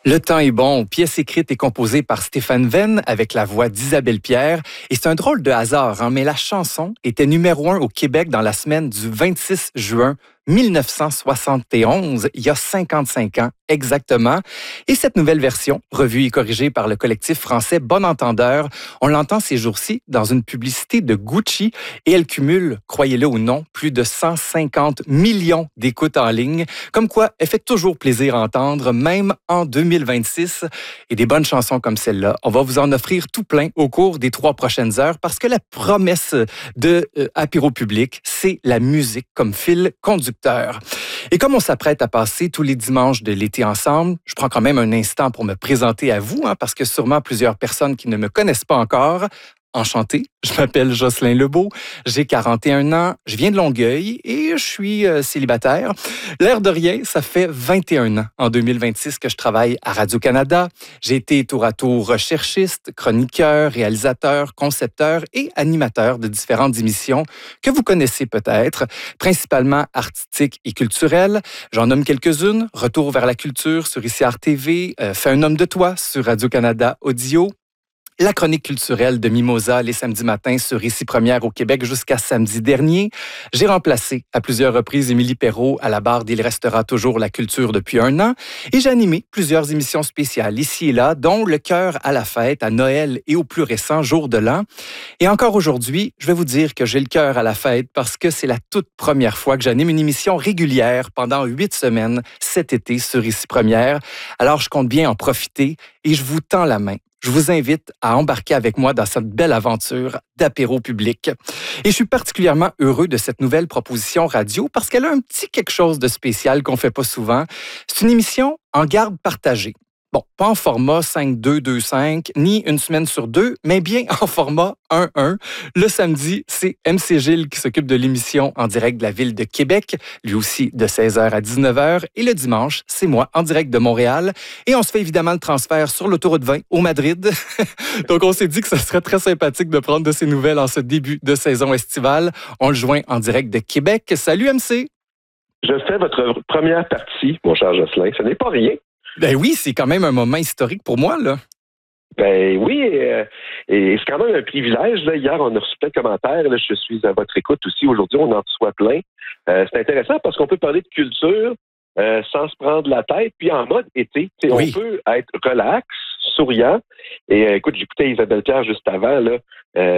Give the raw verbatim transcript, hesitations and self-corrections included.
Le temps est bon, pièce écrite et composée par Stéphane Venn avec la voix d'Isabelle Pierre. Et c'est un drôle de hasard, hein, mais la chanson était numéro un au Québec dans la semaine du vingt-six juin mille neuf cent soixante et onze, il y a cinquante-cinq ans exactement. Et cette nouvelle version, revue et corrigée par le collectif français Bon Entendeur, on l'entend ces jours-ci dans une publicité de Gucci et elle cumule, croyez-le ou non, plus de cent cinquante millions d'écoutes en ligne. Comme quoi, elle fait toujours plaisir à entendre, même en deux mille vingt-six. Et des bonnes chansons comme celle-là, on va vous en offrir tout plein au cours des trois prochaines heures parce que la promesse de euh, Apéro Public, c'est la musique comme fil conducteur. Et comme on s'apprête à passer tous les dimanches de l'été ensemble, je prends quand même un instant pour me présenter à vous, hein, parce que sûrement plusieurs personnes qui ne me connaissent pas encore. Enchanté, je m'appelle Jocelyn Lebeau, j'ai quarante et un ans, je viens de Longueuil et je suis euh, célibataire. L'air de rien, ça fait vingt et un ans en deux mille vingt-six que je travaille à Radio-Canada. J'ai été tour à tour recherchiste, chroniqueur, réalisateur, concepteur et animateur de différentes émissions que vous connaissez peut-être, principalement artistiques et culturelles. J'en nomme quelques-unes. Retour vers la culture sur I C R T V, euh, Fais un homme de toi sur Radio-Canada Audio. La chronique culturelle de Mimosa les samedis matins sur Ici Première au Québec jusqu'à samedi dernier. J'ai remplacé à plusieurs reprises Émilie Perrault à la barre d'Il restera toujours la culture depuis un an et j'ai animé plusieurs émissions spéciales ici et là, dont Le cœur à la fête, à Noël et au plus récent jour de l'an. Et encore aujourd'hui, je vais vous dire que j'ai le cœur à la fête parce que c'est la toute première fois que j'anime une émission régulière pendant huit semaines cet été sur Ici Première. Alors je compte bien en profiter et je vous tends la main. Je vous invite à embarquer avec moi dans cette belle aventure d'apéro public. Et je suis particulièrement heureux de cette nouvelle proposition radio parce qu'elle a un petit quelque chose de spécial qu'on fait pas souvent. C'est une émission en garde partagée. Bon, pas en format cinq deux deux cinq, ni une semaine sur deux, mais bien en format un un. Le samedi, c'est M C Gilles qui s'occupe de l'émission en direct de la ville de Québec, lui aussi de seize heures à dix-neuf heures. Et le dimanche, c'est moi en direct de Montréal. Et on se fait évidemment le transfert sur l'autoroute vingt au Madrid. Donc, on s'est dit que ce serait très sympathique de prendre de ces nouvelles en ce début de saison estivale. On le joint en direct de Québec. Salut M C! Je fais votre première partie, mon cher Jocelyn. Ce n'est pas rien. Ben oui, c'est quand même un moment historique pour moi, là. Ben oui, euh, et c'est quand même un privilège. Là. Hier, on a reçu plein de commentaires. Là, je suis à votre écoute aussi. Aujourd'hui, on en reçoit plein. Euh, c'est intéressant parce qu'on peut parler de culture euh, sans se prendre la tête, puis en mode été. Oui. On peut être relax, souriant. Et euh, écoute, j'écoutais Isabelle Pierre juste avant, là. Euh,